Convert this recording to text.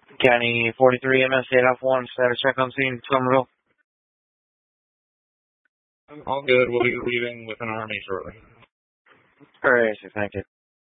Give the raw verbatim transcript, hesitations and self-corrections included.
County forty-three, M S eight Alpha one, status check on scene, Somerville. All good. We'll be leaving with an army shortly. Alright, thank you.